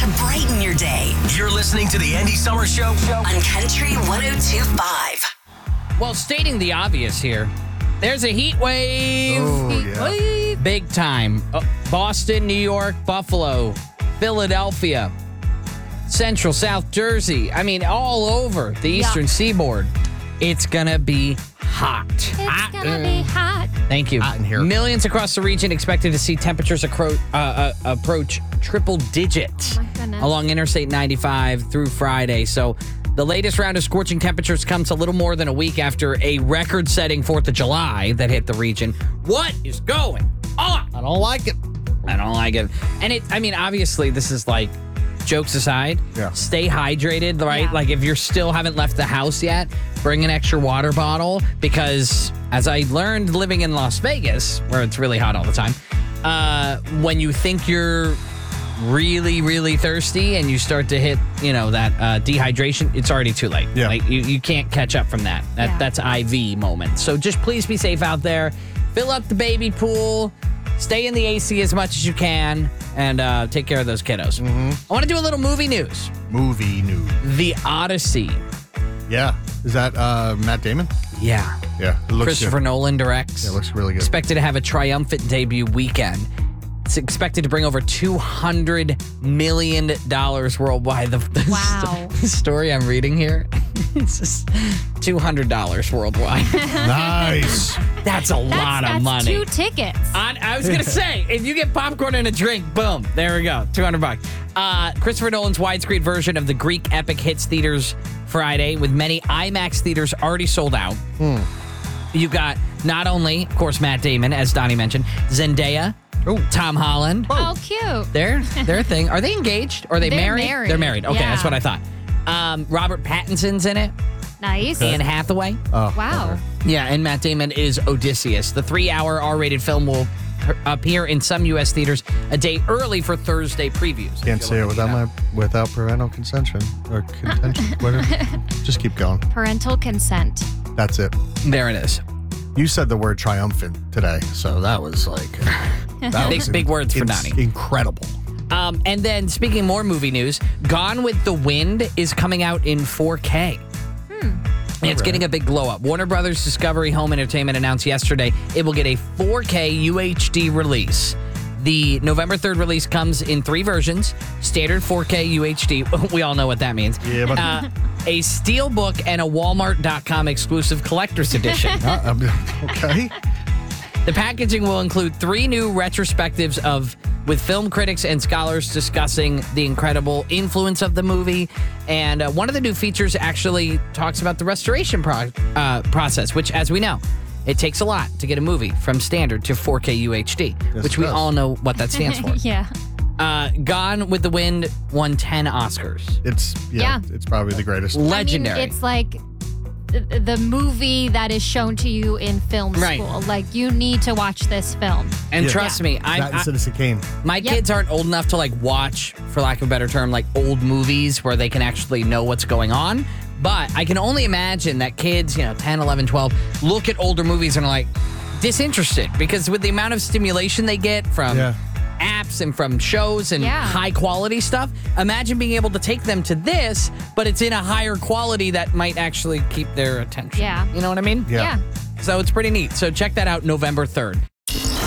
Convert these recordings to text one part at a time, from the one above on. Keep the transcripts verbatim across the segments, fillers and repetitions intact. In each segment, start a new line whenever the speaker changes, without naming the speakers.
to brighten your day.
You're listening to the Andy Summers Show
On Country one oh two point five.
Well, stating the obvious here, there's a heat wave.
Oh,
heat
yeah.
wave. Big time. Uh, Boston, New York, Buffalo, Philadelphia, Central, South Jersey. I mean, all over the eastern seaboard. It's going to be hot.
It's
hot.
gonna be hot.
Thank you.
Hot in here.
Millions across the region expected to see temperatures accro- uh, uh, approach triple digits
Oh my goodness.
along Interstate ninety-five through Friday. So the latest round of scorching temperatures comes a little more than a week after a record-setting fourth of July that hit the region. What is going on?
I don't like it.
I don't like it. And it, I mean, obviously, this is like, jokes aside,
Yeah.
stay hydrated, right?
Yeah.
Like if you're still haven't left the house yet, bring an extra water bottle because as I learned living in Las Vegas, where it's really hot all the time, uh, when you think you're really, really thirsty and you start to hit, you know, that uh, dehydration, it's already too late.
Yeah.
Like you, you can't catch up from that. That
Yeah.
That's I V moment. So just please be safe out there. Fill up the baby pool. Stay in the A C as much as you can and uh, take care of those kiddos. I want to do a little movie news.
Movie news.
The Odyssey.
Yeah. Is that uh, Matt Damon?
Yeah.
Yeah. It looks
Christopher
good.
Nolan directs.
Yeah, it looks really good.
Expected to have a triumphant debut weekend. It's expected to bring over two hundred million dollars worldwide. The, the
Wow.
st- story I'm reading here, it's just two hundred dollars worldwide.
Nice.
That's a lot
That's,
of
that's
money.
two tickets.
I, I was gonna say, if you get popcorn and a drink, boom, there we go, two hundred bucks. Uh, Christopher Nolan's widescreen version of the Greek epic hits theaters Friday, with many IMAX theaters already sold out. You got not only, of course, Matt Damon, as Donnie mentioned, Zendaya,
Oh.
Tom Holland.
Oh, cute.
They're their thing. Are they engaged? Are they
They're
married?
married.
They're married. Okay,
Yeah.
that's what I thought. Um, Robert Pattinson's in it.
Nice.
Anne Hathaway.
Oh,
Wow.
okay.
Yeah, and Matt Damon is Odysseus. The three-hour R-rated film will p- appear in some U S theaters a day early for Thursday previews.
Can't say it without my without parental consention or contention. Whatever. Just keep going.
Parental consent.
That's it.
There it is.
You said the word triumphant today, so that was like that
Big-
was
big words for
ins-
Donnie.
Incredible.
Um, and then, speaking more movie news, Gone with the Wind is coming out in four K. And it's
Alright.
getting a big glow up. Warner Brothers Discovery Home Entertainment announced yesterday it will get a four K U H D release. The November third release comes in three versions: standard four K U H D. We all know what that means.
Yeah, but
Uh, a Steelbook and a Walmart dot com exclusive collector's edition.
Uh, um, okay.
The packaging will include three new retrospectives of with film critics and scholars discussing the incredible influence of the movie. And uh, one of the new features actually talks about the restoration pro- uh, process, which, as we know, it takes a lot to get a movie from standard to four K U H D,
Yes,
which
it
we
does.
all know what that stands for.
Yeah.
uh, Gone with the Wind won ten Oscars.
It's yeah,
Yeah.
it's probably the greatest.
Legendary.
I mean, it's like the, the movie that is shown to you in film
Right.
school. Like, you need to watch this film.
and
Yeah.
trust me, I,
That
I,
Citizen Kane.
my
Yep.
kids aren't old enough to like watch, for lack of a better term, like old movies where they can actually know what's going on. But I can only imagine that kids, you know, ten, eleven, twelve, look at older movies and are like disinterested because with the amount of stimulation they get from
Yeah.
apps and from shows and
Yeah.
high quality stuff, imagine being able to take them to this, but it's in a higher quality that might actually keep their attention.
Yeah.
You know what I mean?
Yeah.
Yeah.
So it's pretty neat. So check that out November third.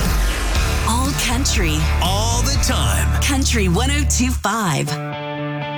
All country.
all the time.
Country one oh two point five.